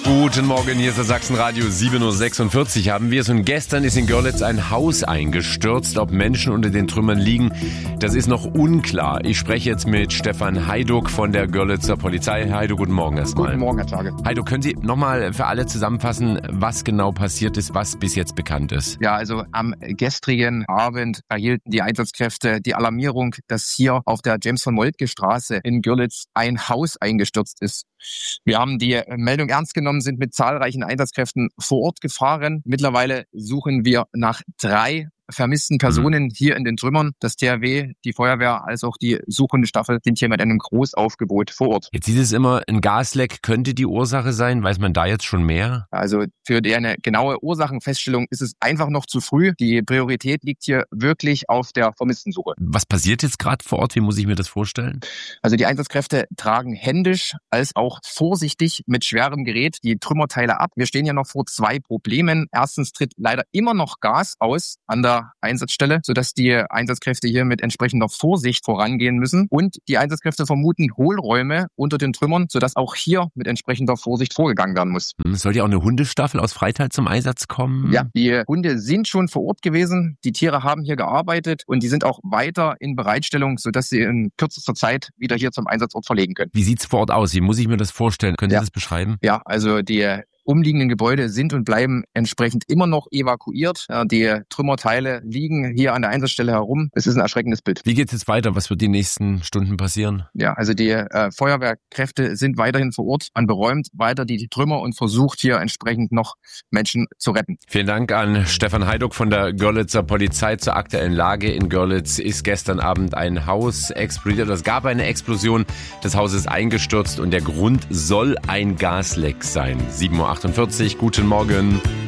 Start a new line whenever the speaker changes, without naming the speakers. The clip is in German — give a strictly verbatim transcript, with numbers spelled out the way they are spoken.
Guten Morgen, hier ist das Sachsenradio sieben Uhr sechsundvierzig haben wir es und gestern ist in Görlitz ein Haus eingestürzt. Ob Menschen unter den Trümmern liegen, das ist noch unklar. Ich spreche jetzt mit Stefan Heiduck von der Görlitzer Polizei. Herr Heiduck, guten Morgen erstmal.
Guten Morgen, Herr Tage.
Heiduck, können Sie nochmal für alle zusammenfassen, was genau passiert ist, was bis jetzt bekannt ist?
Ja, also am gestrigen Abend erhielten die Einsatzkräfte die Alarmierung, dass hier auf der James-von-Moltke-Straße in Görlitz ein Haus eingestürzt ist. Wir haben die Meldung ernst genommen, sind mit zahlreichen Einsatzkräften vor Ort gefahren. Mittlerweile suchen wir nach drei vermissten Personen hier in den Trümmern. Das T H W, die Feuerwehr als auch die Suchhundestaffel sind hier mit einem Großaufgebot vor Ort.
Jetzt hieß es immer, ein Gasleck könnte die Ursache sein. Weiß man da jetzt schon mehr?
Also für die eine genaue Ursachenfeststellung ist es einfach noch zu früh. Die Priorität liegt hier wirklich auf der Vermisstensuche.
Was passiert jetzt gerade vor Ort? Wie muss ich mir das vorstellen?
Also die Einsatzkräfte tragen händisch als auch vorsichtig mit schwerem Gerät die Trümmerteile ab. Wir stehen ja noch vor zwei Problemen. Erstens tritt leider immer noch Gas aus an der Einsatzstelle, sodass die Einsatzkräfte hier mit entsprechender Vorsicht vorangehen müssen. Und die Einsatzkräfte vermuten Hohlräume unter den Trümmern, sodass auch hier mit entsprechender Vorsicht vorgegangen werden muss.
Soll ja auch eine Hundestaffel aus Freital zum Einsatz kommen?
Ja, die Hunde sind schon vor Ort gewesen. Die Tiere haben hier gearbeitet und die sind auch weiter in Bereitstellung, sodass sie in kürzester Zeit wieder hier zum Einsatzort verlegen können.
Wie sieht's vor Ort aus? Wie muss ich mir das vorstellen? Können Sie
ja.
das beschreiben?
Ja, also die umliegenden Gebäude sind und bleiben entsprechend immer noch evakuiert. Die Trümmerteile liegen hier an der Einsatzstelle herum. Es ist ein erschreckendes Bild.
Wie geht's jetzt weiter? Was wird die nächsten Stunden passieren?
Ja, also die äh, Feuerwehrkräfte sind weiterhin vor Ort. Man beräumt weiter die Trümmer und versucht hier entsprechend noch Menschen zu retten.
Vielen Dank an Stefan Heiduck von der Görlitzer Polizei zur aktuellen Lage. In Görlitz ist gestern Abend ein Haus explodiert. Es gab eine Explosion. Das Haus ist eingestürzt und der Grund soll ein Gasleck sein. sieben Uhr achtundvierzig, guten Morgen.